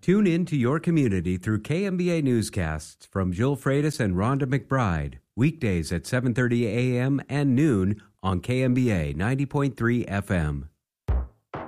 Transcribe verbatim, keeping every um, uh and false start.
Tune in to your community through K M B A newscasts from Jill Freitas and Rhonda McBride, weekdays at seven thirty a.m. and noon on K M B A ninety point three F M.